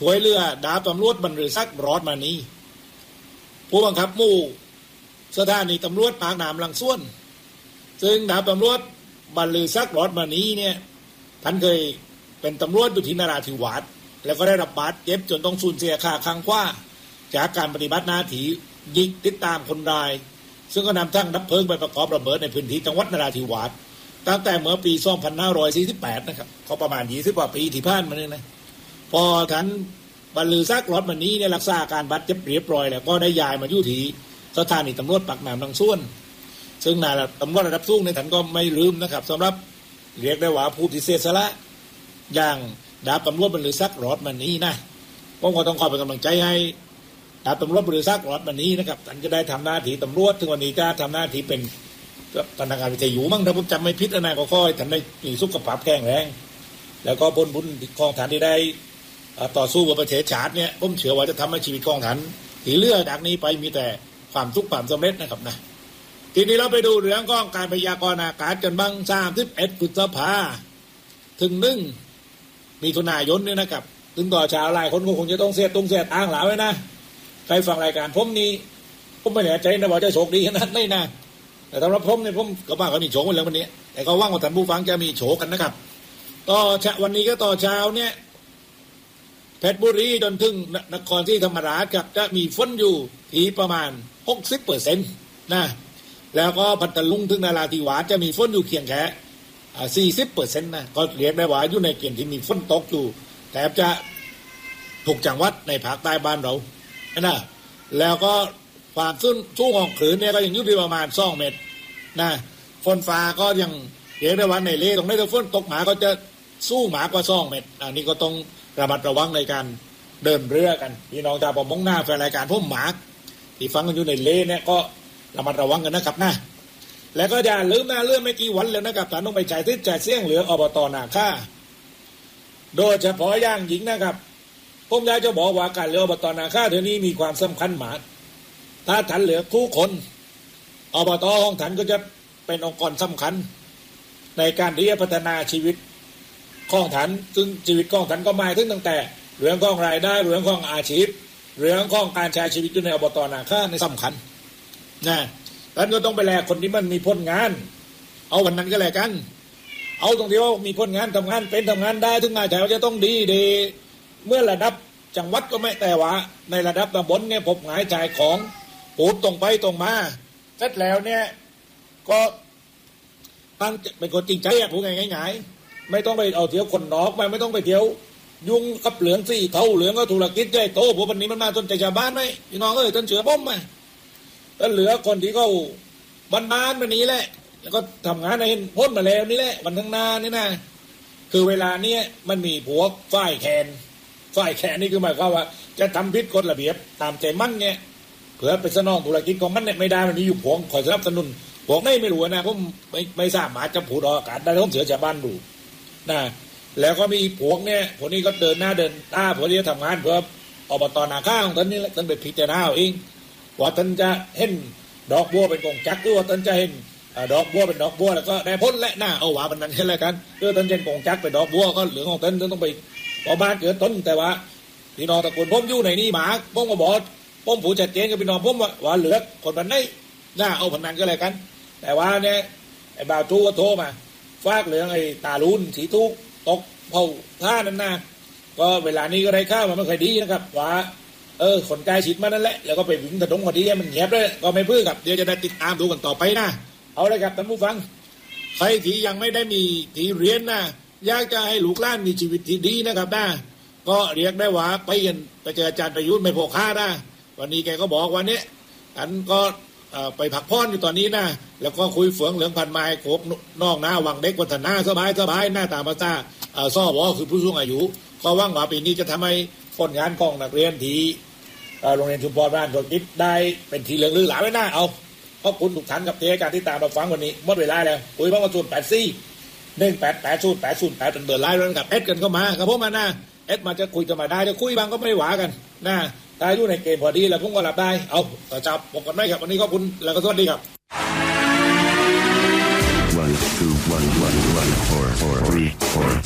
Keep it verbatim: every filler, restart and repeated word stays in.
ช่วยเหลือดาบตำรวจบรรลือศักดิ์รอดมานีผู้บังคับหมู่สถานีตำรวจปากน้ำลังส่วนซึ่งดาบตำรวจบรรลือศักดิ์รอดมานีเนี่ยท่านเคยเป็นตำรวจอยู่ที่นราธิวาสแล้วก็ได้รับบาดเจ็บจนต้องสูญเสียขาข้างขวาจากการปฏิบัติหน้าที่ยิงติดตามคนร้ายซึ่งก็นำทั้งดับเพลิงไปประกอบระเบิดในพื้นที่จังหวัดนราธิวาสตั้งแต่เมื่อปีสองพันห้าร้อยสี่สิบแปดนะครับเขาประมาณยี่สิบกว่าปีที่ผ่านมาเนี่ยนะพอท่านบรรลือศักดิ์รอดมานีเนี่ยรักษาการบาดเจ็บเรียบร้อยแล้วก็ได้ย้ายมาอยู่ที่สถานีตำรวจปากน้ำลังส่วนซึ่งนายตำรวจระดับสูงในท่านก็ไม่ลืมนะครับสำหรับเรียกได้ว่าผู้ที่เสียสละอย่างดาบตำรวจบรรลือศักดิ์รอดมานีนะผมก็ต้องขอเป็นกำลังใจให้ดาบตำรวจบรรลือศักดิ์รอดมานีนะครับท่านจะได้ทำหน้าที่ตำรวจถึงวันนี้จะทำหน้าที่เป็นพนักงานวิทยุมั่งถ้าผมจำไม่ผิดนะก็ค่อยท่านได้มีสุขภาพแข็งแรงแล้วก็ผลบุญของท่านที่ได้ต่อสู้กับประเทศชาติเนี่ยผมเชื่อว่าจะทำให้ชีวิตของท่านที่เลือกจากนี้ไปมีแต่ความสุขความสำเร็จนะครับนะทีนี้เราไปดูเรื่องของการพยากรณ์อากาศกันบ้างสามสิบเอ็ดพฤษภาถึงหนึ่งมีถุนายนเนี่ยนะครับถึงต่อเช้าหลายคนก็คงจะต้องเสียตรงเสียตังหลาไว้นะใครฟังรายการผมนี่ผมไม่แน่ใจนะว่าจะโชคดีขนาดไหนนะแต่สำหรับผมเนี่ยผมก็ว่าเขามีโชคกันแล้ววันนี้แต่ก็ว่างว่าท่านผู้ฟังจะมีโชคกันนะครับต่อวันนี้ก็ต่อเช้าเนี่ยเพชรบุรีจนถึงนครศรีธรรมราชครับจะมีฝนอยู่ที่ประมาณ หกสิบเปอร์เซ็นต์ นะแล้วก็พัทลุงถึงนราธิวาสจะมีฝนอยู่เพียงแค่ สี่สิบเปอร์เซ็นต์ นะก็เรียกได้ว่าอยู่ในเกณฑ์ที่มีฝนตกอยู่แทบจะถูกจังหวัดในภาคใต้บ้านเรานะแล้วก็ความสูงสูงของคลื่นเนี่ยก็ยังอยู่ที่ประมาณสองเมตรนะฝนฟ้าก็ยังเรียกได้ว่าในเลตรงนี้ถ้าฝนตกหมาก็จะสูงหมากว่าสองเมตรอันนี้ก็ต้องระมัดระวังในการเดินเรือกันพี่น้องชาวประมงหน้าแฟนรายการพุ่มหมากที่ฟังกันอยู่ในเลเนี่ยก็ระมัดระวังกันนะครับนะแล้วก็อย่าลืมนะเรื่องไม่กี่วันแล้วนะครับท่านต้องไปจ่ายทิศจ่ายเสี่ยงเหลืออบต.นาค่าโดยเฉพาะอย่างหญิงนะครับผมอยากจะบอกว่าการเหลืออบต.นาค่าเดี๋ยวนี้มีความสำคัญมากถ้าท่านเหลือทุกคนอบต.ของท่านก็จะเป็นองค์กรสำคัญในการที่จะพัฒนาชีวิตของท่านซึ่งชีวิตของท่านก็หมายถึงตั้งแต่เรื่องของรายได้เรื่องของอาชีพเรื่องของการใช้ชีวิตอยู่ในอบต.นาค่าในสำคัญนะท่านก็ต้องไปแลคนที่มันมีผลงานเอาวันนั้นก็แลกันเอาตรงที่ว่ามีผลงานทำงานเป็นทำงานได้ถึงงานแต่ว่าจะต้องดีดีเมื่อระดับจังหวัดก็ไม่แต่ว่าในระดับตำบลเนี่ยพบหงายจ่ายของปูดตรงไปตรงมาเสร็จแล้วเนี่ยก็ตั้งเป็นคนจริงใจอะพูดง่ายๆไม่ต้องไปเอาเที่ยวคนนอกไปไม่ต้องไปเที่ยวยุ่งกับเหลืองสี่เท่าเหลืองก็ธุรกิจใหญ่โตพวกวันนี้มันมาจนใจชาวบ้านไหมพี่น้องเอ้ยต้นเสือป้อมมาแล้วเหลือคนที่เขาบ้านๆแบบนี้แหละแล้วก็ทำงานในพ้นมาแล้วนี่แหละวันข้างหน้านี่นะคือเวลาเนี้ยมันมีพวกฝ่ายแคนฝ่ายแคนนี่คือหมายความว่าจะทำผิดกฎระเบียบตามใจมั่นเนี่ยเผื่อไปสนองธุรกิจของมันเนี่ยไม่ได้มันมีอยู่พวงคอยสนับสนุนพวกไม่ไม่รู้นะผมไม่ไม่ทราบหมาจะผูดออกอากาศได้ต้องเสือชาวบ้านดูนะแล้วก็มีพวกเนี่ยพวกนี้ก็เดินหน้าเดินตาพวกนี้ทำงานเพื่ออบต.นาค่าของท่านนี่แหละท่านไปพิจารณาเอาเองว่าท่านจะเห็นดอกบัวเป็นกงจักรหรือว่าท่านจะเห็นดอกบัวเป็นดอกบัวแล้วก็ได้พ้นและหน้าเอาหวาบันนั้นใช่ไหมกันเพื่อท่านจะกงจักรเป็นดอกบัวก็เหลืองของท่านต้องไปพอบ้านเกิดต้นแต่ว่าพี่น้องตระกูลผมอยู่ในนี่หมาผมก็บอกผมผู้ชัดเจนกับพี่น้องผมว่าว่าเหลือคนบันไดหน้าเอาพันนั้นก็เลยกันแต่ว่าเนี่ยไอ้บ่าวทูก็โทรมาฟากเหลืองไอ้ตาลุนสีทุกตกเผาท่านั้นนะก็เวลานี้ก็ได้ข้าวมันไม่ค่อยดีนะครับว่าเออขนกายฉีดมานั่นแหละแล้วก็ไปวิ่งถนนพอดีมันเงียบเลยก็ไม่พื้นครับเดี๋ยวจะได้ติดตามดูกันต่อไปนะเอาเลยครับท่านผู้ฟังใครที่ยังไม่ได้มีที่เรียนนะอยากจะให้ลูกหลานมีชีวิตที่ดีนะครับนะก็เรียกได้ว่าไปเรียนไปเจออาจารย์ประยุทธ์ไม่พอค่านะวันนี้แกก็บอกวันนี้อันก็ไปผักพ่อนอยู่ตอนนี้นะแล้วก็คุยเฟืองเหลืองพันไม้โขกนอกหน้าวังเด็กวัฒนาสบายสบายหน้าตาภาษาซ่อวอคือผู้สูงอายุก็ว่างว่าปีนี้จะทำให้ผลงานของนักเรียนที่โรงเรียนชุมพรบ้านธุรกิจได้เป็นทีเหลืองลือหลาไว้หน้าเอาขอบคุณทุกท่านกับเทศการที่ตามเราฟังวันนี้หมดเวลาแล้วคุยบ้างว่าศูนย์แปดสี่หนึ่งแปดแปดศูนย์แปดศูนย์แปดเป็นเบอร์ไลน์แล้วนะครับเอสกันเข้ามาครับผมมาหน้าเอสมาจะคุยกันมาได้จะคุยบางก็ไม่หวากันนะตายอยู่ในเกมพอดีแล้วผมก็หลับได้เอาต่อจับบอกกันได้ครับวันนี้ขอบคุณแล้วก็สวัสดีครับ one two one one one four four three four